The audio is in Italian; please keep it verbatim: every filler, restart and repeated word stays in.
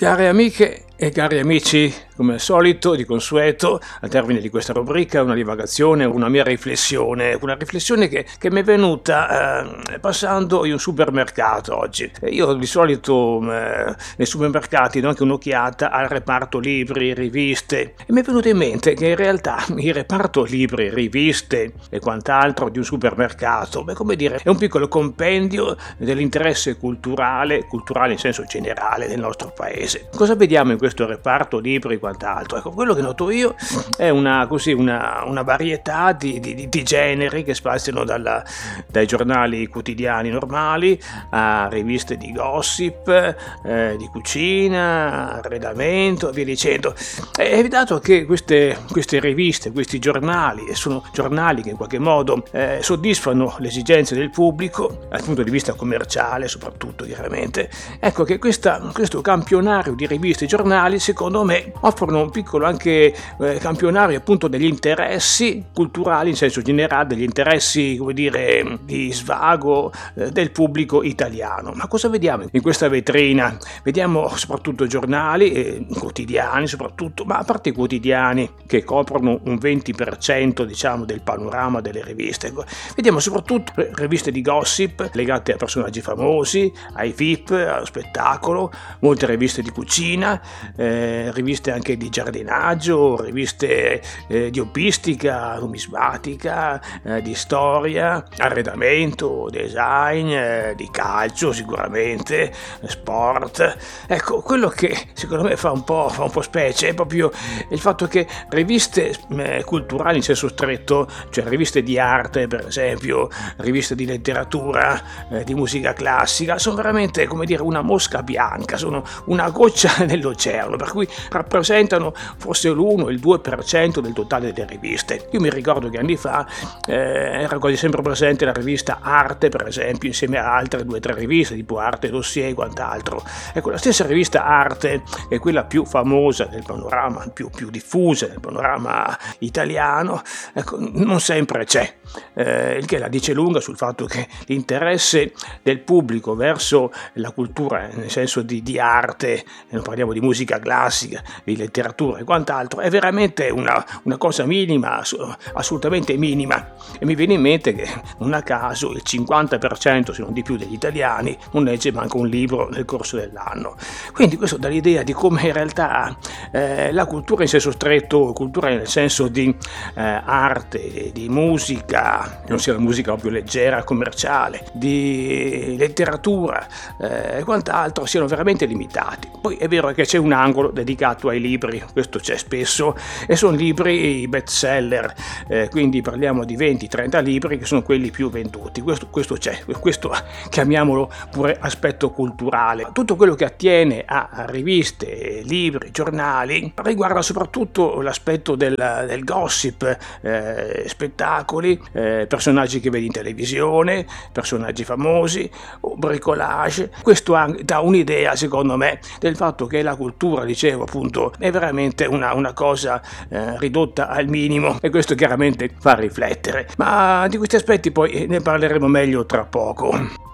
Care amiche e cari amici, come al solito, di consueto, al termine di questa rubrica, una divagazione, una mia riflessione, una riflessione che, che mi è venuta eh, passando in un supermercato oggi. E io di solito eh, nei supermercati do anche un'occhiata al reparto libri, riviste, e mi è venuto in mente che in realtà il reparto libri, riviste e quant'altro di un supermercato, beh, come dire, è un piccolo compendio dell'interesse culturale, culturale in senso generale del nostro paese. Cosa vediamo in questo reparto libri e quant'altro? Ecco, quello che noto io è una, così, una, una varietà di, di, di generi che spaziano dalla, dai giornali quotidiani normali a riviste di gossip, eh, di cucina, arredamento e via dicendo. È evidente che queste, queste riviste, questi giornali, sono giornali che in qualche modo eh, soddisfano le esigenze del pubblico dal punto di vista commerciale, soprattutto chiaramente. Ecco che questa, questo campionario di riviste e giornali, secondo me, offrono un piccolo anche eh, campionario appunto degli interessi culturali in senso generale, degli interessi, come dire, di svago eh, del pubblico italiano. Ma cosa vediamo in questa vetrina? Vediamo soprattutto giornali, eh, quotidiani soprattutto, ma a parte i quotidiani che coprono un venti per cento diciamo del panorama delle riviste, vediamo soprattutto riviste di gossip legate a personaggi famosi, ai V I P, allo spettacolo, molte riviste di cucina, eh, riviste anche di giardinaggio, riviste eh, di oppistica, numismatica, eh, di storia, arredamento, design, eh, di calcio sicuramente, sport. Ecco, quello che secondo me fa un po', fa un po' specie è proprio il fatto che riviste eh, culturali in senso stretto, cioè riviste di arte per esempio, riviste di letteratura, eh, di musica classica, sono veramente, come dire, una mosca bianca, sono una goccia nell'oceano, per cui rappresentano forse l'uno, il due per cento del totale delle riviste. Io mi ricordo che anni fa eh, era quasi sempre presente la rivista Arte, per esempio, insieme a altre due o tre riviste, tipo Arte Dossier e quant'altro. Ecco, la stessa rivista Arte, che è quella più famosa del panorama, più, più diffusa del panorama italiano, ecco, non sempre c'è, eh, il che la dice lunga sul fatto che l'interesse del pubblico verso la cultura, nel senso di, di arte, non parliamo di musica classica, di letteratura e quant'altro, è veramente una, una cosa minima, assolutamente minima. E mi viene in mente che non a caso il cinquanta per cento, se non di più, degli italiani non legge manco un libro nel corso dell'anno. Quindi questo dà l'idea di come in realtà eh, la cultura in senso stretto, cultura nel senso di eh, arte, di musica, non sia la musica proprio leggera, commerciale, di letteratura e eh, quant'altro, siano veramente limitati. Poi è vero che c'è un angolo dedicato ai libri, questo c'è spesso, e sono libri best seller, eh, quindi parliamo di venti trenta libri che sono quelli più venduti, questo, questo c'è, questo chiamiamolo pure aspetto culturale. Tutto quello che attiene a riviste, libri, giornali riguarda soprattutto l'aspetto del, del gossip, eh, spettacoli, eh, personaggi che vedi in televisione, personaggi famosi, bricolage. Questo dà un'idea, secondo me, del fatto che la cultura, dicevo appunto, è veramente una, una cosa eh, ridotta al minimo, e questo chiaramente fa riflettere. Ma di questi aspetti poi ne parleremo meglio tra poco.